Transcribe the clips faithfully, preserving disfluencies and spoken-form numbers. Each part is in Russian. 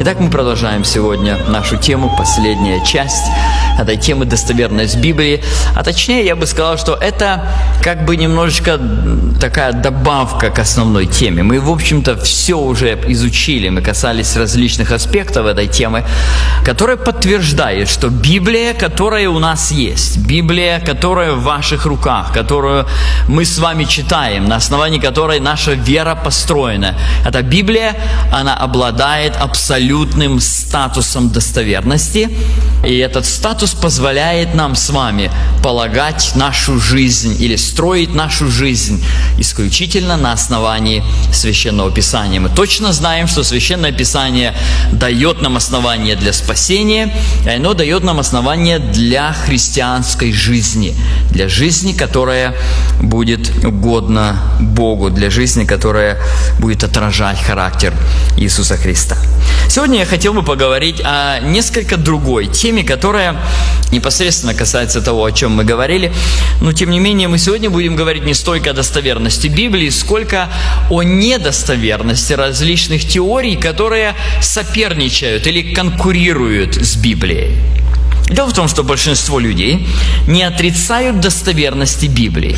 Итак, мы продолжаем сегодня нашу тему, последняя часть этой темы «Достоверность Библии». А точнее, я бы сказал, что это как бы немножечко такая добавка к основной теме. Мы, в общем-то, все уже изучили, мы касались различных аспектов этой темы, которая подтверждает, что Библия, которая у нас есть, Библия, которая в ваших руках, которую мы с вами читаем, на основании которой наша вера построена, эта Библия, она обладает абсолютным статусом достоверности, и этот статус позволяет нам с вами полагать нашу жизнь или строить нашу жизнь исключительно на основании Священного Писания. Мы точно знаем, что Священное Писание дает нам основание для спасения, и оно дает нам основание для христианской жизни, для жизни, которая будет угодна Богу, для жизни, которая будет отражать характер Иисуса Христа. Сегодня я хотел бы поговорить о несколько другой теме, которая непосредственно касается того, о чем мы говорили. Но, тем не менее, мы сегодня будем говорить не столько о достоверности Библии, сколько о недостоверности различных теорий, которые соперничают или конкурируют с Библией. Дело в том, что большинство людей не отрицают достоверности Библии.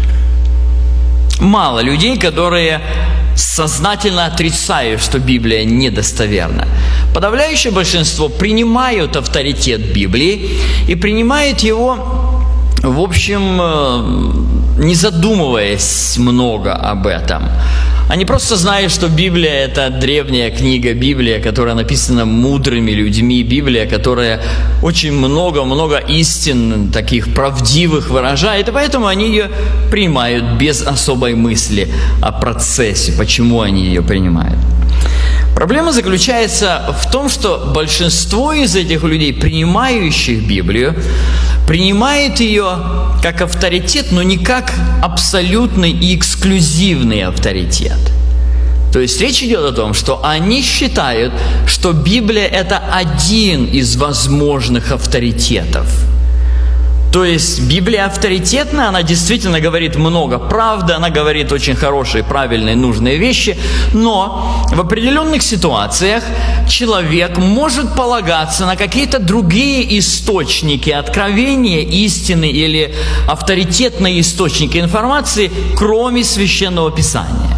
Мало людей, которые сознательно отрицают, что Библия недостоверна. Подавляющее большинство принимают авторитет Библии и принимают его, в общем, не задумываясь много об этом. Они просто знают, что Библия – это древняя книга, Библия, которая написана мудрыми людьми, Библия, которая очень много-много истин, таких правдивых, выражает, и поэтому они ее принимают без особой мысли о процессе, почему они ее принимают. Проблема заключается в том, что большинство из этих людей, принимающих Библию, принимает ее как авторитет, но не как абсолютный и эксклюзивный авторитет. То есть речь идет о том, что они считают, что Библия – это один из возможных авторитетов. То есть Библия авторитетна, она действительно говорит много правды, она говорит очень хорошие, правильные, нужные вещи, но в определенных ситуациях человек может полагаться на какие-то другие источники откровения, истины или авторитетные источники информации, кроме Священного Писания.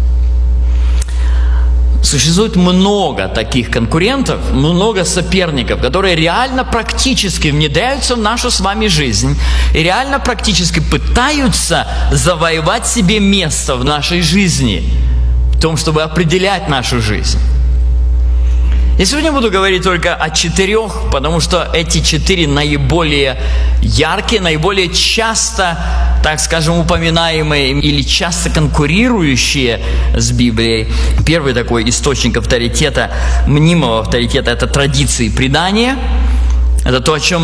Существует много таких конкурентов, много соперников, которые реально практически внедряются в нашу с вами жизнь и реально практически пытаются завоевать себе место в нашей жизни, в том, чтобы определять нашу жизнь. Я сегодня буду говорить только о четырех, потому что эти четыре наиболее яркие, наиболее часто, так скажем, упоминаемые или часто конкурирующие с Библией. Первый такой источник авторитета, мнимого авторитета, это традиции предания. Это то, о чем